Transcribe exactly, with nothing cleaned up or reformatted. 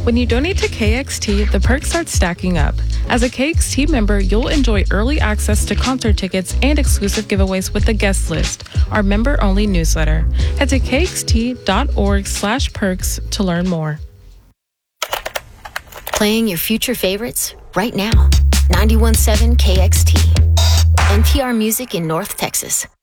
When you donate to K X T, the perks start stacking up. As a K X T member, you'll enjoy early access to concert tickets and exclusive giveaways with the guest list, our member-only newsletter. Head to kxt.org slash perks to learn more. Playing your future favorites right now. ninety-one point seven K X T. N P R Music in North Texas.